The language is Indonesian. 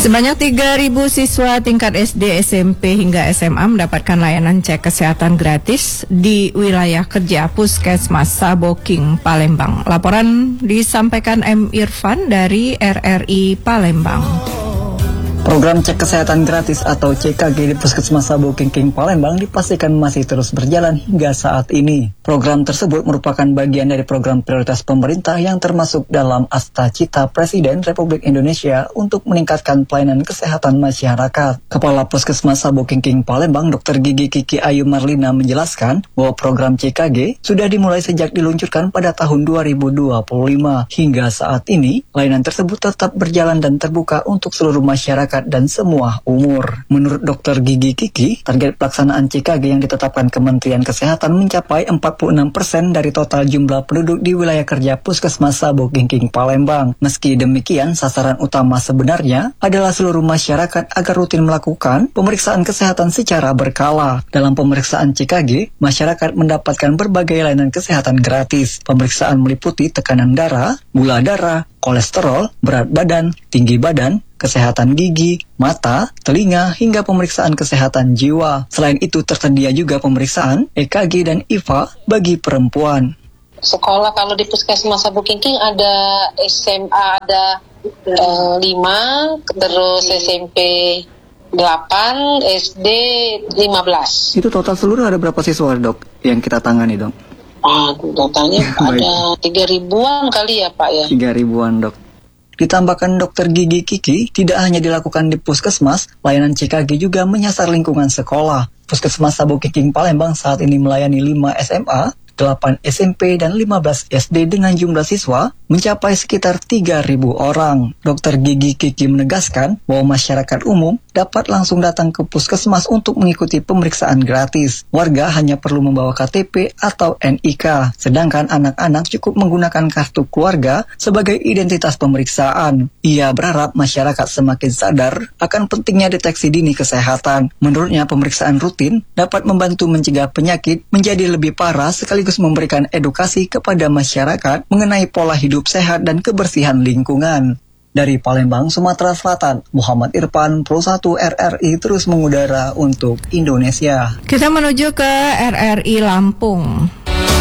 Sebanyak 3.000 siswa tingkat SD, SMP hingga SMA mendapatkan layanan cek kesehatan gratis di wilayah kerja Puskesmas Saboking, Palembang. Laporan disampaikan M. Irfan dari RRI Palembang. Program cek kesehatan gratis atau CKG di Puskesmas Saboking Palembang dipastikan masih terus berjalan hingga saat ini. Program tersebut merupakan bagian dari program prioritas pemerintah yang termasuk dalam Asta-Cita Presiden Republik Indonesia untuk meningkatkan pelayanan kesehatan masyarakat. Kepala Puskesmas Saboking Palembang, Dr. Gigi Kiki Ayu Marlina menjelaskan bahwa program CKG sudah dimulai sejak diluncurkan pada tahun 2025. Hingga saat ini, layanan tersebut tetap berjalan dan terbuka untuk seluruh masyarakat dan semua umur. Menurut Dr. Gigi Kiki, target pelaksanaan CKG yang ditetapkan Kementerian Kesehatan mencapai 46% dari total jumlah penduduk di wilayah kerja Puskesmas Saboking Palembang. Meski demikian, sasaran utama sebenarnya adalah seluruh masyarakat agar rutin melakukan pemeriksaan kesehatan secara berkala. Dalam pemeriksaan CKG, masyarakat mendapatkan berbagai layanan kesehatan gratis. Pemeriksaan meliputi tekanan darah, gula darah, kolesterol, berat badan, tinggi badan, kesehatan gigi, mata, telinga, hingga pemeriksaan kesehatan jiwa. Selain itu tersedia juga pemeriksaan EKG dan IVA bagi perempuan. Sekolah kalau di Puskesmas Saboking ada SMA ada 5, terus SMP 8, SD 15. Itu total seluruh ada berapa siswa, Dok, yang kita tangani, Dok? Totalnya ada 3.000-an kali ya, Pak ya. 3.000-an, Dok. Ditambahkan Dr. Gigi Kiki, tidak hanya dilakukan di Puskesmas, layanan CKG juga menyasar lingkungan sekolah. Puskesmas Saboking Palembang saat ini melayani 5 SMA, 8 SMP, dan 15 SD dengan jumlah siswa mencapai sekitar 3.000 orang. Dr. Gigi Kiki menegaskan bahwa masyarakat umum dapat langsung datang ke Puskesmas untuk mengikuti pemeriksaan gratis. Warga hanya perlu membawa KTP atau NIK, sedangkan anak-anak cukup menggunakan kartu keluarga sebagai identitas pemeriksaan. Ia berharap masyarakat semakin sadar akan pentingnya deteksi dini kesehatan. Menurutnya, pemeriksaan rutin dapat membantu mencegah penyakit menjadi lebih parah sekaligus memberikan edukasi kepada masyarakat mengenai pola hidup sehat dan kebersihan lingkungan. Dari Palembang, Sumatera Selatan, Muhammad Irfan, Pro 1 RRI terus mengudara untuk Indonesia. Kita menuju ke RRI Lampung.